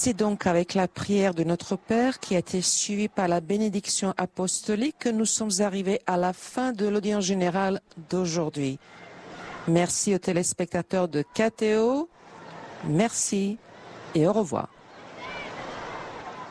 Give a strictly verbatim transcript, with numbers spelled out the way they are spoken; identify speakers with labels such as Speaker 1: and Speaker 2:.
Speaker 1: C'est donc avec la prière de notre Père qui a été suivie par la bénédiction apostolique que nous sommes arrivés à la fin de l'audience générale d'aujourd'hui. Merci aux téléspectateurs de K T O. Merci et au revoir.